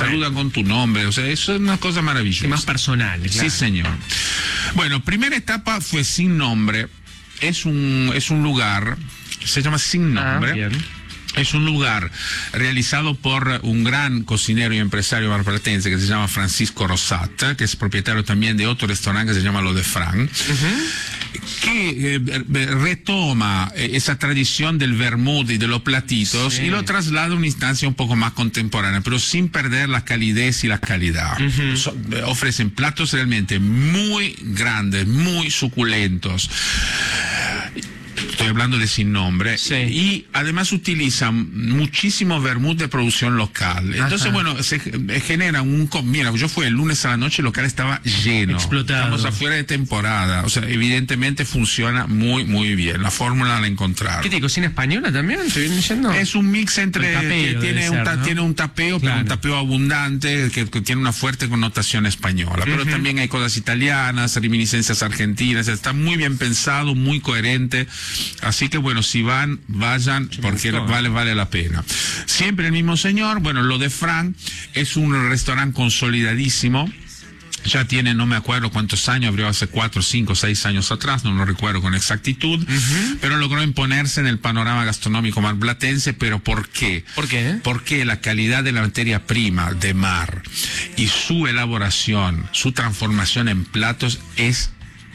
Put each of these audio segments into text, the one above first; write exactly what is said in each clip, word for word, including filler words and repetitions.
saludan con tu nombre, o sea, eso es una cosa maravillosa. Y más personal, claro. Sí, señor. Bueno, primera etapa fue Sin Nombre. Es un, es un lugar, se llama Sin Nombre. Ah, bien. Es un lugar realizado por un gran cocinero y empresario marplatense que se llama Francisco Rosat, que es propietario también de otro restaurante que se llama Lo de Fran, uh-huh. que eh, retoma eh, esa tradición del vermut y de los platitos, sí, y lo traslada a una instancia un poco más contemporánea, pero sin perder la calidez y la calidad. Uh-huh. So, eh, ofrecen platos realmente muy grandes, muy suculentos. Estoy hablando de Sin Nombre. Sí. Y además utilizan muchísimo vermut de producción local. Entonces, ajá, bueno, se genera un... Mira, yo fui el lunes a la noche, el local estaba lleno. Explotado. Estamos afuera de temporada. O sea, evidentemente funciona muy, muy bien. La fórmula la encontraron. ¿Qué tiene, cocina española también? ¿Estoy diciendo? Es un mix entre... Tapeo, que tiene, ser, un ta, ¿no? tiene un tapeo, claro, pero un tapeo abundante, que, que tiene una fuerte connotación española. Pero uh-huh. también hay cosas italianas, reminiscencias argentinas. Está muy bien pensado, muy coherente. Así que bueno, si van, vayan, porque vale, vale la pena. Siempre el mismo señor. Bueno, Lo de Fran es un restaurante consolidadísimo. Ya tiene, no me acuerdo cuántos años, abrió hace cuatro, cinco, seis años atrás, no lo recuerdo con exactitud, uh-huh. pero logró imponerse en el panorama gastronómico marplatense. ¿Pero por qué? ¿Por qué? Porque la calidad de la materia prima de mar y su elaboración, su transformación en platos es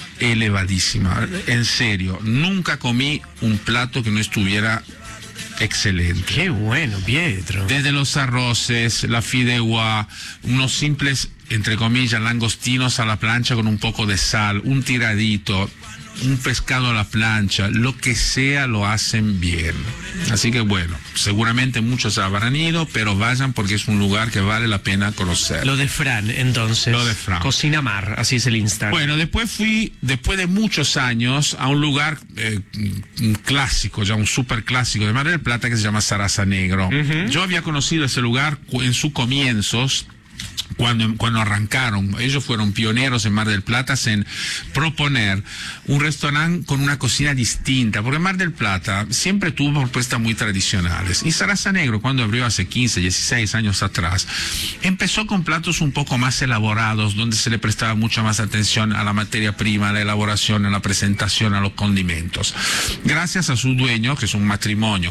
elevadísima. En serio, nunca comí un plato que no estuviera excelente. Qué bueno, Pietro. Desde los arroces, la fideuá, unos simples, entre comillas, langostinos a la plancha con un poco de sal, un tiradito, un pescado a la plancha, lo que sea lo hacen bien. Así que bueno, seguramente muchos habrán ido, pero vayan porque es un lugar que vale la pena conocer. Lo de Fran, entonces. Lo de Fran. Cocina Mar, así es el Instagram. Bueno, después fui, después de muchos años, a un lugar eh, un clásico, ya un súper clásico de Mar del Plata que se llama Sarasa Negro. Uh-huh. Yo había conocido ese lugar en sus comienzos. Cuando, cuando arrancaron, ellos fueron pioneros en Mar del Plata en proponer un restaurante con una cocina distinta, porque Mar del Plata siempre tuvo propuestas muy tradicionales. Y Sarasa Negro, cuando abrió hace quince, dieciséis años atrás, empezó con platos un poco más elaborados, donde se le prestaba mucha más atención a la materia prima, a la elaboración, a la presentación, a los condimentos. Gracias a su dueño, que es un matrimonio,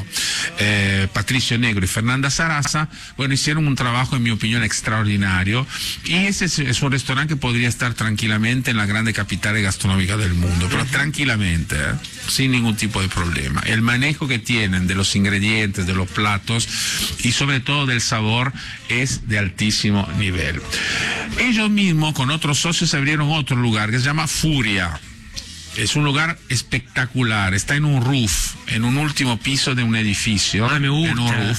eh, Patricio Negro y Fernanda Sarasa, bueno, hicieron un trabajo, en mi opinión, extraordinario. Y ese es, es un restaurante que podría estar tranquilamente en las grandes capitales gastronómicas del mundo, pero tranquilamente, ¿eh? Sin ningún tipo de problema. El manejo que tienen de los ingredientes, de los platos y sobre todo del sabor es de altísimo nivel. Ellos mismos con otros socios abrieron otro lugar que se llama Furia. Es un lugar espectacular, está en un roof, en un último piso de un edificio. Ah, me gusta. En un roof,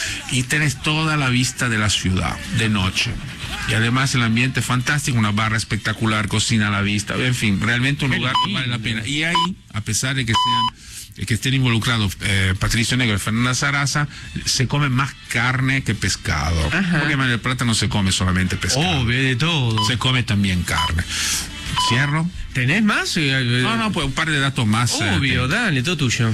y tenés toda la vista de la ciudad, de noche. Y además el ambiente fantástico, una barra espectacular, cocina a la vista, en fin, realmente un Qué lugar lindo. Que vale la pena. Y ahí, a pesar de que sean, que estén involucrados eh, Patricio Negro y Fernanda Sarasa, se come más carne que pescado. Ajá. Porque en Mar del Plata no se come solamente pescado. Obvio, de todo. Se come también carne. ¿Cierro? ¿Tenés más? No, no, pues un par de datos más. Obvio, eh, dale, todo tuyo.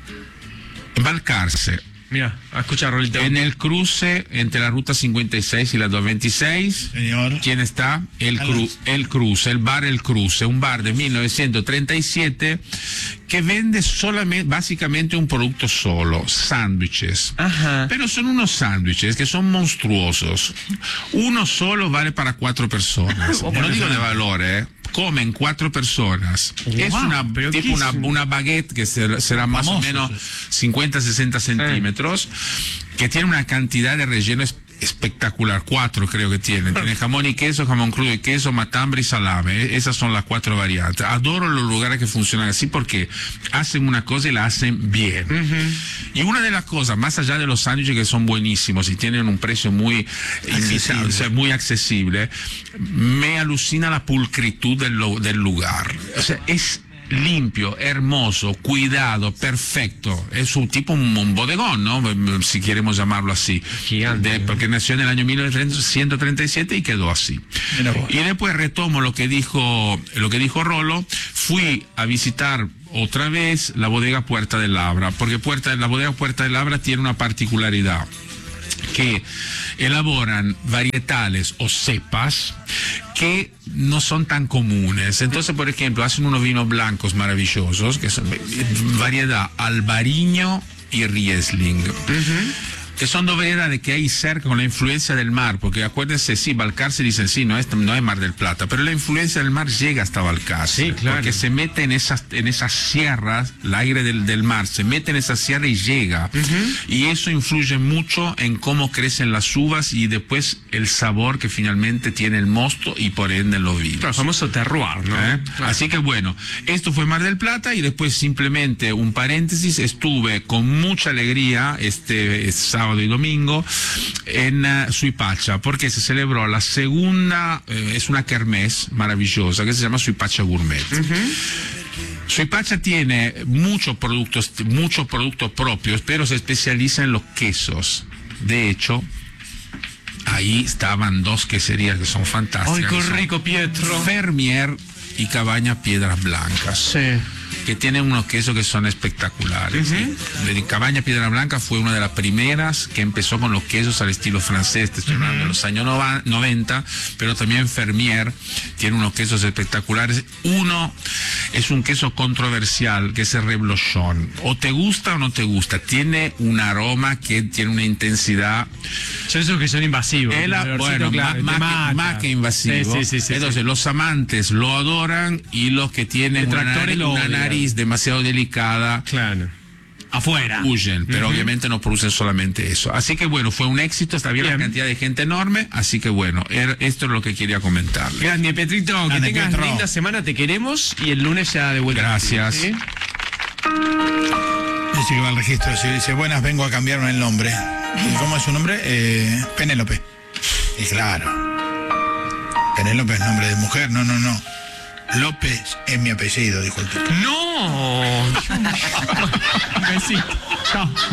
Balcarce. Mira, escucha, Rolito. En el cruce entre la ruta cincuenta y seis y la doscientos veintiséis. Señor. ¿Quién está? El, cru el Cruce, el bar El Cruce, un bar de mil novecientos treinta y siete que vende solamente, básicamente un producto solo, sándwiches. Ajá. Pero son unos sándwiches que son monstruosos. Uno solo vale para cuatro personas. No digo de valor, ¿eh? Comen cuatro personas. Wow, es una tipo una, una baguette que ser, será más Famoso, o menos cincuenta, sesenta centímetros, eh. que tiene una cantidad de relleno espectacular. Cuatro creo que tienen. Tiene jamón y queso, jamón crudo y queso, matambre y salame. Esas son las cuatro variantes. Adoro los lugares que funcionan así porque hacen una cosa y la hacen bien. Uh-huh. Y una de las cosas, más allá de los sándwiches que son buenísimos y tienen un precio muy accesible, o sea, muy accesible, me alucina la pulcritud del, del lugar. O sea, es limpio, hermoso, cuidado, perfecto. Es un tipo, un, un bodegón, ¿no? Si queremos llamarlo así. De, porque nació en el año mil novecientos treinta y siete y quedó así. Y después retomo lo que dijo, lo que dijo Rolo. Fui a visitar otra vez la bodega Puerta del Labra, porque Puerta, la bodega Puerta del Labra tiene una particularidad. que elaboran varietales o cepas que no son tan comunes. Entonces, por ejemplo, hacen unos vinos blancos maravillosos, que son variedad Albariño y Riesling. Uh-huh. Que son dos variedades que hay cerca con la influencia del mar, porque acuérdense, sí, Balcarce dicen, sí, no es, no es Mar del Plata, pero la influencia del mar llega hasta Balcarce, sí, claro. Porque se mete en esas, en esas sierras, el aire del, del mar, se mete en esas sierras y llega, uh-huh. Y eso influye mucho en cómo crecen las uvas y después el sabor que finalmente tiene el mosto y por ende los vinos. El famoso terroir, ¿no? ¿Eh? Claro. Así que bueno, esto fue Mar del Plata y después simplemente un paréntesis, estuve con mucha alegría este sábado y domingo en uh, Suipacha, porque se celebró la segunda, eh, es una kermés maravillosa que se llama Suipacha Gourmet. Uh-huh. Suipacha tiene muchos productos, muchos productos propios, pero se especializa en los quesos. De hecho, ahí estaban dos queserías que son fantásticas. ¡Ay, qué rico, Pietro! Fermier y Cabaña Piedras Blancas. Sí. Que tienen unos quesos que son espectaculares. Uh-huh. ¿Sí? Cabaña Piedra Blanca fue una de las primeras que empezó con los quesos al estilo francés, te estoy hablando de los años noventa, pero también Fermier tiene unos quesos espectaculares. Uno es un queso controversial, que es el reblochon. O te gusta o no te gusta. Tiene un aroma que tiene una intensidad. Son esos que son invasivos. El, bueno, claro, más, más, que, más que invasivo. Sí, sí, sí, sí, Entonces, sí. Los amantes lo adoran y los que tienen una, nariz, una nariz demasiado delicada. Claro. Afuera. Huyen, pero uh-huh. obviamente no producen solamente eso. Así que bueno, fue un éxito, está bien, bien. La cantidad de gente enorme, así que bueno, er, esto es lo que quería comentar. Grande, Petrito, que Grande, tengas Pietro. linda semana, te queremos y el lunes ya de vuelta. Gracias. ¿Sí? Dice que va al registro, si dice, buenas, vengo a cambiarme el nombre. ¿Y cómo es su nombre? Eh, Penélope. Y claro, Penélope es nombre de mujer, no, no, no. López es mi apellido, dijo el tipo. ¡No! Un besito. Chao.